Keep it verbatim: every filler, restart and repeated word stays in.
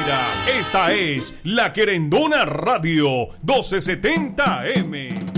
Pereira. Esta es La Querendona Radio doce setenta M.